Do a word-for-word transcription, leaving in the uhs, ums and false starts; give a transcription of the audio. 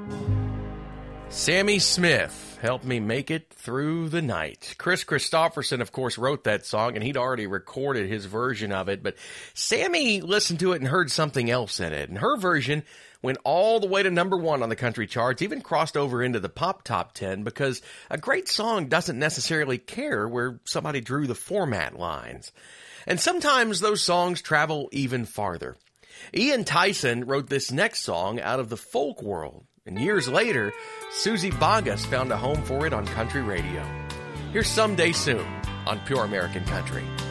Sammy Smith, Help Me Make It Through the Night. Chris Christopherson, of course, wrote that song, and he'd already recorded his version of it, but Sammy listened to it and heard something else in it, and her version went all the way to number one on the country charts, even crossed over into the pop top ten, because a great song doesn't necessarily care where somebody drew the format lines. And sometimes those songs travel even farther. Ian Tyson wrote this next song out of the folk world, and years later, Susie Boggess found a home for it on country radio. Here's Someday Soon on Pure American Country.